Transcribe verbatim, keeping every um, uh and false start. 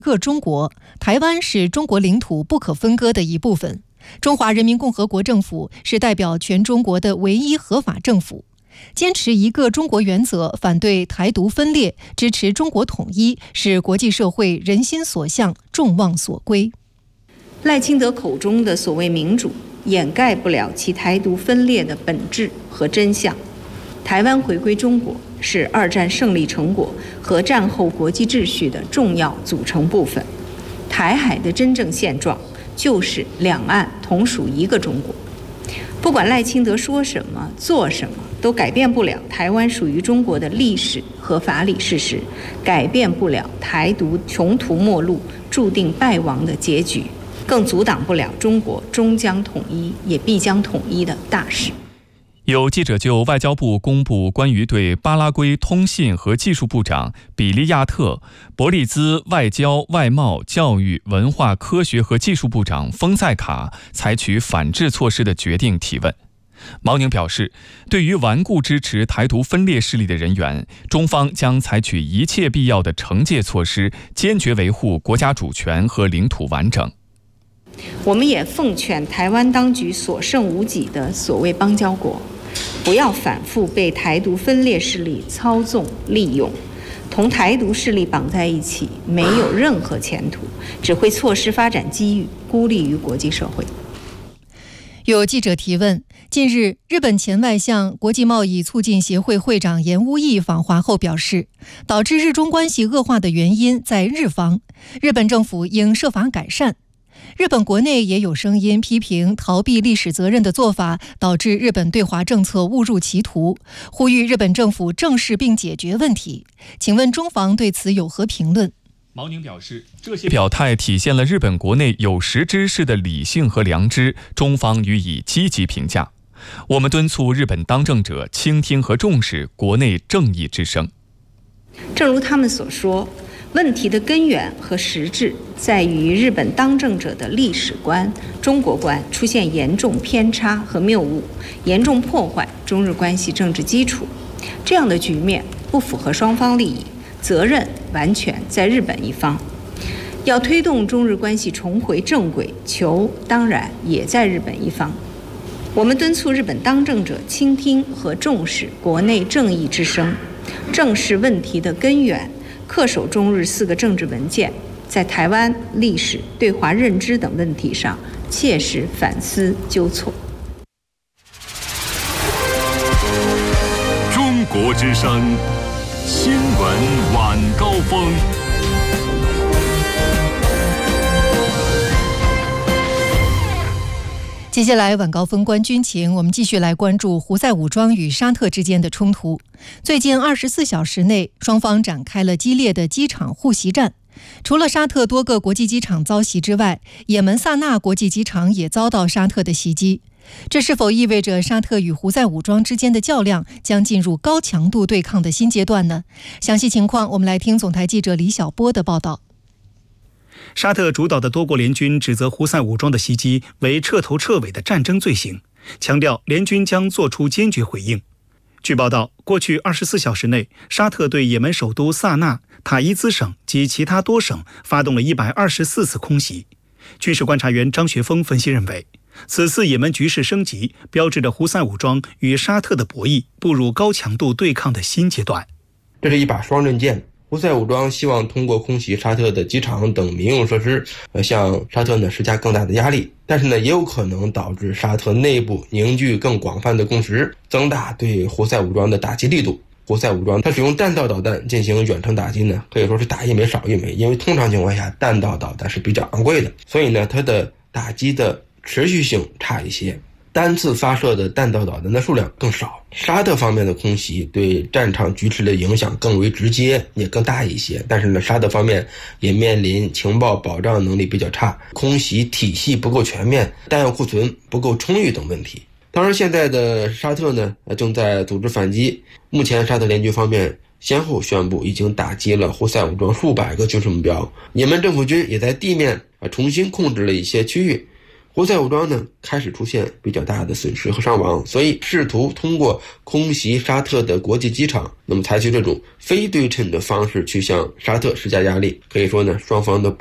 个中国，台湾是中国领土不可分割的一部分。中华人民共和国政府是代表全中国的唯一合法政府。坚持一个中国原则，反对台独分裂，支持中国统一，是国际社会人心所向、众望所归。 赖清德口中的所谓民主，掩盖不了其台独分裂的本质和真相。台湾回归中国是二战胜利成果和战后国际秩序的重要组成部分。台海的真正现状就是两岸同属一个中国。不管赖清德说什么、做什么，都改变不了台湾属于中国的历史和法理事实，改变不了台独穷途末路、注定败亡的结局，更阻挡不了中国终将统一，也必将统一的大势。 有记者就外交部公布关于对巴拉圭通信和技术部长比利亚特、伯利兹外交、外贸、教育、文化、科学和技术部长丰塞卡采取反制措施的决定提问。毛宁表示，对于顽固支持台独分裂势力的人员，中方将采取一切必要的惩戒措施，坚决维护国家主权和领土完整。 我们也奉劝台湾当局所剩无几的所谓邦交国，不要反复被台独分裂势力操纵利用，同台独势力绑在一起没有任何前途，只会错失发展机遇，孤立于国际社会。 有记者提问，近日日本前外相、国际贸易促进协会会长严乌义访华后表示，导致日中关系恶化的原因在日方，日本政府应设法改善。日本国内也有声音批评逃避历史责任的做法导致日本对华政策误入歧途，呼吁日本政府正视并解决问题。请问中方对此有何评论？ 毛宁表示，这些表态体现了日本国内有识之士的理性和良知，中方予以积极评价。我们敦促日本当政者倾听和重视国内正义之声。 正如他们所说，问题的根源和实质在于日本当政者的历史观、中国观出现严重偏差和谬误，严重破坏中日关系政治基础。这样的局面不符合双方利益，责任完全在日本一方。要推动中日关系重回正轨，求当然也在日本一方。我们敦促日本当政者倾听和重视国内正义之声，正视问题的根源，恪守中日四个政治文件，在台湾历史、对华认知等问题上切实反思纠错。 中国之声新闻晚高峰。 接下来晚高峰观军情，我们继续来关注胡塞武装与沙特之间的冲突。最近二十四小时内，双方展开了激烈的机场互袭战。除了沙特多个国际机场遭袭之外，也门萨那国际机场也遭到沙特的袭击。这是否意味着沙特与胡塞武装之间的较量将进入高强度对抗的新阶段呢？详细情况，我们来听总台记者李晓波的报道。 沙特主导的多国联军指责胡塞武装的袭击为彻头彻尾的战争罪行，强调联军将做出坚决回应。据报道，过去二十四小时内，沙特对也门首都萨那、塔伊兹省及其他多省发动了一百二十四次空袭。军事观察员张学峰分析认为，此次也门局势升级，标志着胡塞武装与沙特的博弈步入高强度对抗的新阶段。 这是一把双刃剑。胡塞武装希望通过空袭沙特的机场等民用设施，呃，向沙特呢施加更大的压力，但是呢，也有可能导致沙特内部凝聚更广泛的共识，增大对胡塞武装的打击力度。胡塞武装它使用弹道导弹进行远程打击呢，可以说是打一枚少一枚，因为通常情况下弹道导弹是比较昂贵的，所以呢，它的打击的持续性差一些。单次发射的弹道导弹的数量更少。沙特方面的空袭对战场局势的影响更为直接，也更大一些。但是呢，沙特方面也面临情报保障能力比较差、空袭体系不够全面、弹药库存不够充裕等问题。当然，现在的沙特呢正在组织反击。目前，沙特联军方面先后宣布已经打击了胡塞武装数百个军事目标，也门政府军也在地面啊重新控制了一些区域。 胡塞武装呢开始出现比较大的损失和伤亡，所以试图通过空袭沙特的国际机场，那么采取这种非对称的方式去向沙特施加压力。可以说呢，双方的